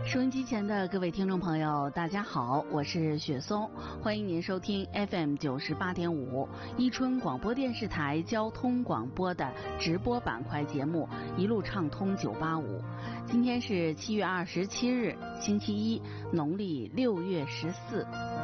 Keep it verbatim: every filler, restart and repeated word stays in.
收音机前的各位听众朋友，大家好，我是雪松，欢迎您收听 F M 九十八点五伊春广播电视台交通广播的直播板块节目《一路畅通九八五》。今天是七月二十七日，星期一，农历六月十四。